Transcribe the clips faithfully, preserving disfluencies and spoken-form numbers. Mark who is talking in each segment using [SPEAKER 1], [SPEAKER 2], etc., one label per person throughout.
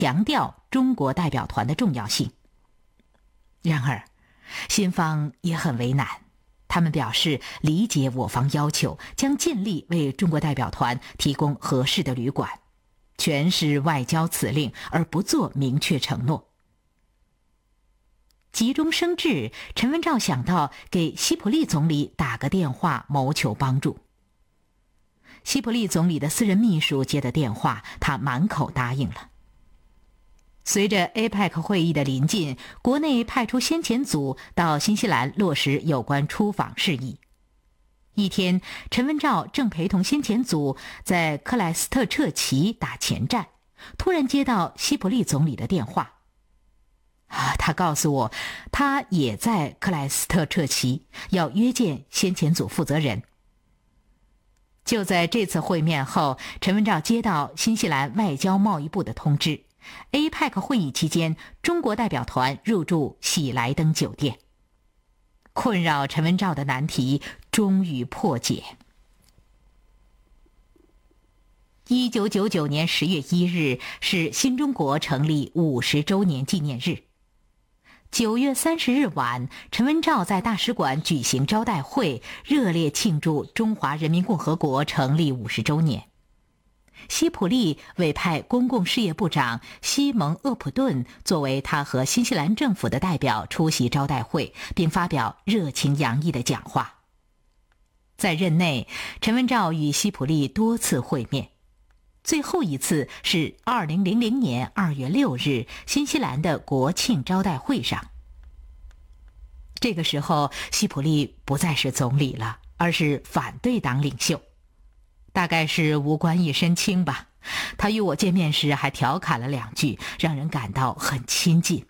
[SPEAKER 1] 强调中国代表团的重要性。然而，新方也很为难，他们表示理解我方要求，将尽力为中国代表团提供合适的旅馆，全是外交辞令，而不做明确承诺。急中生智，陈文照想到给希普利总理打个电话，谋求帮助。希普利总理的私人秘书接的电话，他满口答应了。随着 A P E C 会议的临近，国内派出先遣组到新西兰落实有关出访事宜。一天，陈文照正陪同先遣组在克莱斯特彻奇打前站，突然接到希普利总理的电话。啊，他告诉我，他也在克莱斯特彻奇，要约见先遣组负责人。就在这次会面后，陈文照接到新西兰外交贸易部的通知， A P E C 会议期间，中国代表团入住喜来登酒店。困扰陈文照的难题终于破解。一九九九年十月一日是新中国成立五十周年纪念日。九月三十日晚，陈文照在大使馆举行招待会，热烈庆祝中华人民共和国成立五十周年。希普利委派公共事业部长西蒙·厄普顿作为他和新西兰政府的代表出席招待会，并发表热情洋溢的讲话。在任内，陈文照与希普利多次会面，最后一次是二零零零年二月六日新西兰的国庆招待会上。这个时候，希普利不再是总理了，而是反对党领袖。大概是无官一身轻吧，他与我见面时还调侃了两句，让人感到很亲近。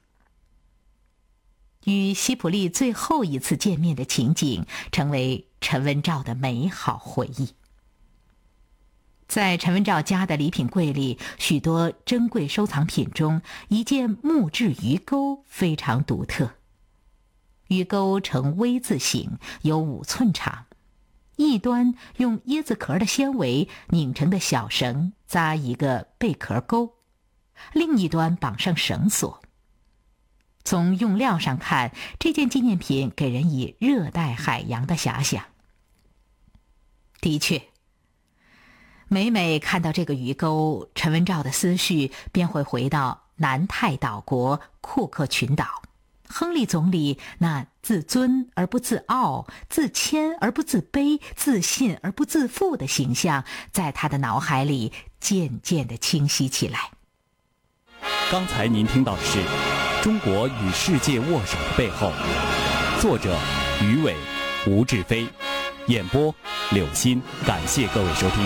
[SPEAKER 1] 与希普利最后一次见面的情景，成为陈文照的美好回忆。在陈文照家的礼品柜里，许多珍贵收藏品中，一件木质鱼钩非常独特。鱼钩呈 V 字形，有五寸长，一端用椰子壳的纤维拧成的小绳扎一个贝壳钩，另一端绑上绳索。从用料上看，这件纪念品给人以热带海洋的遐想。的确，每每看到这个鱼钩，陈文照的思绪便会回到南太岛国库克群岛。亨利总理那自尊而不自傲、自谦而不自卑、自信而不自负的形象，在他的脑海里渐渐地清晰起来。
[SPEAKER 2] 刚才您听到的是《中国与世界握手的背后》，作者于伟、吴志飞，演播柳鑫。感谢各位收听。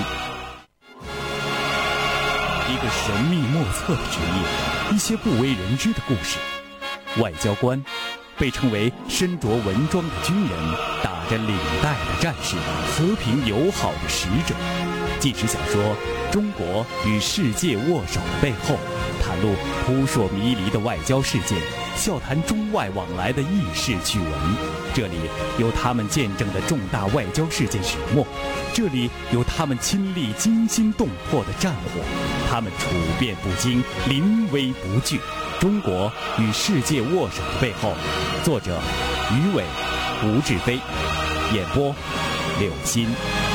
[SPEAKER 2] 一个神秘莫测的职业，一些不为人知的故事。外交官被称为身着文装的军人，打着领带的战士，和平友好的使者。纪实小说《中国与世界握手的背后》，袒露扑朔迷离的外交事件，笑谈中外往来的轶事趣闻。这里有他们见证的重大外交事件始末，这里有他们亲历惊心动魄的战火，他们处变不惊，临危不惧。中国与世界握手的背后，作者于伟、吴志飞，演播柳鑫。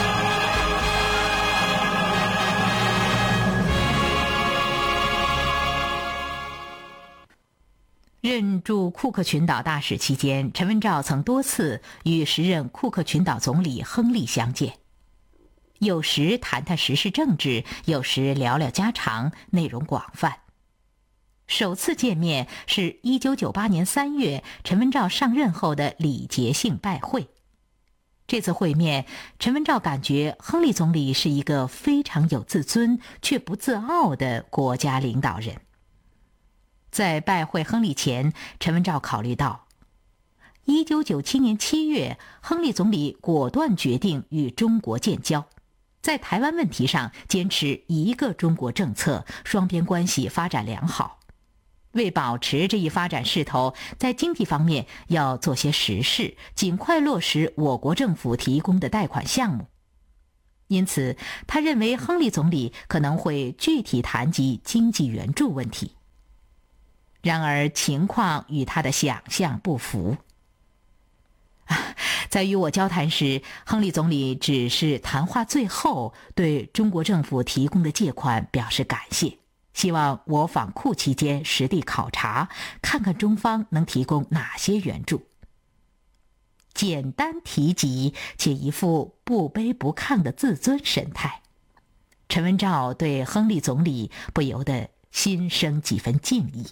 [SPEAKER 1] 任驻库克群岛大使期间，陈文照曾多次与时任库克群岛总理亨利相见，有时谈谈时事政治，有时聊聊家常，内容广泛。首次见面是一九九八年三月陈文照上任后的礼节性拜会。这次会面，陈文照感觉亨利总理是一个非常有自尊却不自傲的国家领导人。在拜会亨利前，陈文照考虑到一九九七年七月，亨利总理果断决定与中国建交，在台湾问题上坚持一个中国政策，双边关系发展良好。为保持这一发展势头，在经济方面要做些实事，尽快落实我国政府提供的贷款项目。因此，他认为亨利总理可能会具体谈及经济援助问题， 然而情况与他的想象不符。在与我交谈时，亨利总理只是谈话最后对中国政府提供的借款表示感谢，希望我访库期间实地考察，看看中方能提供哪些援助。简单提及，且一副不卑不亢的自尊神态，陈文照对亨利总理不由得心生几分敬意。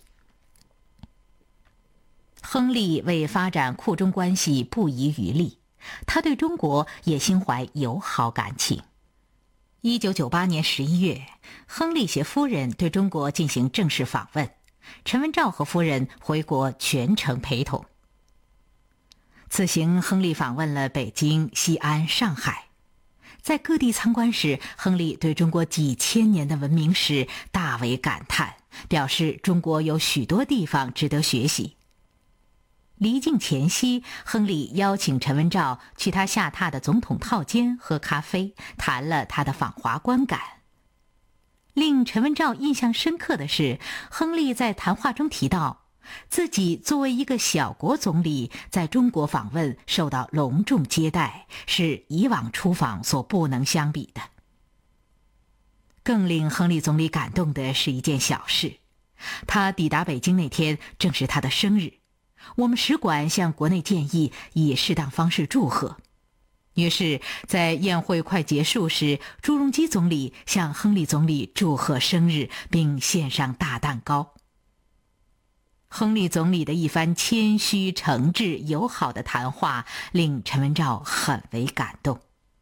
[SPEAKER 1] 亨利为发展库中关系不遗余力，他对中国也心怀友好感情。一九九八年十一月，亨利携夫人对中国进行正式访问，陈文照和夫人回国全程陪同。此行，亨利访问了北京、西安、上海。在各地参观时，亨利对中国几千年的文明史大为感叹，表示中国有许多地方值得学习。离境前夕，亨利邀请陈文照去他下榻的总统套间喝咖啡，谈了他的访华观感。令陈文照印象深刻的是，亨利在谈话中提到，自己作为一个小国总理，在中国访问受到隆重接待，是以往出访所不能相比的。更令亨利总理感动的是一件小事，他抵达北京那天正是他的生日，我们使馆向国内建议以适当方式祝贺。于是在宴会快结束时，朱镕基总理向亨利总理祝贺生日，并献上大蛋糕。亨利总理的一番谦虚、诚挚、友好的谈话令陈文照很为感动。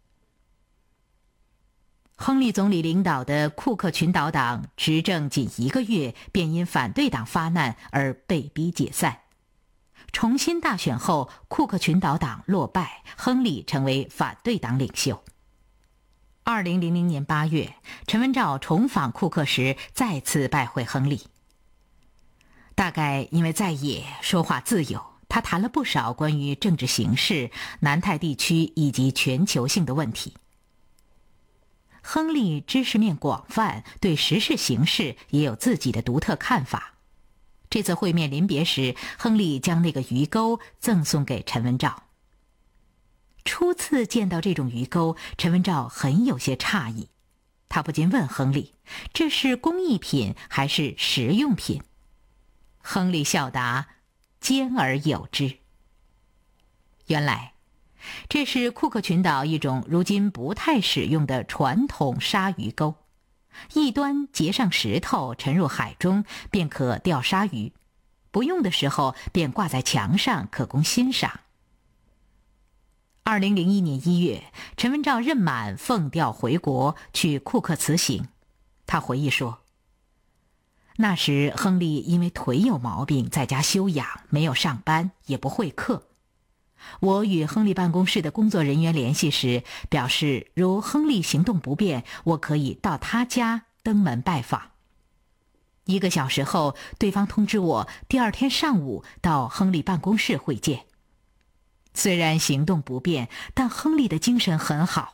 [SPEAKER 1] 亨利总理领导的库克群岛党执政仅一个月，便因反对党发难而被逼解散。重新大选后，库克群岛党落败，亨利成为反对党领袖。二零零零年八月，陈文照重访库克时再次拜会亨利。大概因为在野说话自由，他谈了不少关于政治形势、南太地区以及全球性的问题。亨利知识面广泛，对时事形势也有自己的独特看法。这次会面临别时，亨利将那个鱼钩赠送给陈文照。初次见到这种鱼钩，陈文照很有些诧异，他不禁问亨利，这是工艺品还是实用品？亨利笑答，兼而有之。原来这是库克群岛一种如今不太使用的传统鲨鱼钩，一端结上石头沉入海中，便可钓鲨鱼，不用的时候便挂在墙上，可供欣赏。二零零一年一月，陈文照任满奉调回国，去库克辞行。他回忆说，那时亨利因为腿有毛病，在家休养，没有上班，也不会客。我与亨利办公室的工作人员联系时，表示如亨利行动不便，我可以到他家登门拜访。一个小时后，对方通知我第二天上午到亨利办公室会见。虽然行动不便，但亨利的精神很好。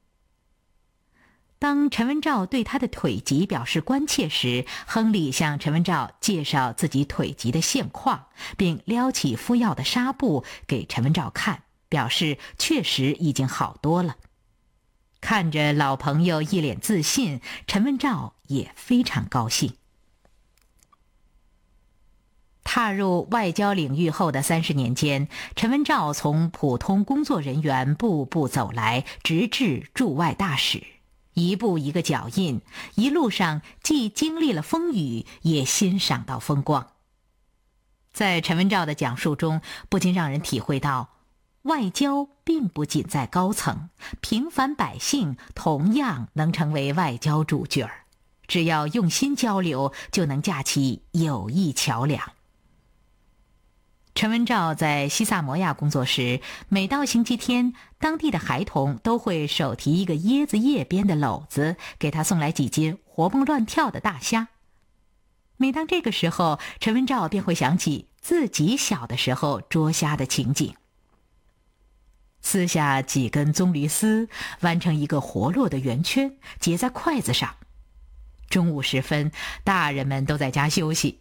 [SPEAKER 1] 当陈文照对他的腿疾表示关切时，亨利向陈文照介绍自己腿疾的现况，并撩起敷药的纱布给陈文照看，表示确实已经好多了。看着老朋友一脸自信，陈文照也非常高兴。踏入外交领域后的三十年间，陈文照从普通工作人员步步走来，直至驻外大使，一步一个脚印，一路上既经历了风雨，也欣赏到风光。在陈文照的讲述中，不禁让人体会到，外交并不仅在高层，平凡百姓同样能成为外交主角儿，只要用心交流，就能架起友谊桥梁。陈文照在西萨摩亚工作时，每到星期天，当地的孩童都会手提一个椰子叶编的篓子，给他送来几斤活蹦乱跳的大虾。每当这个时候，陈文照便会想起自己小的时候捉虾的情景。撕下几根棕榈丝，弯成一个活络的圆圈，结在筷子上。中午时分，大人们都在家休息，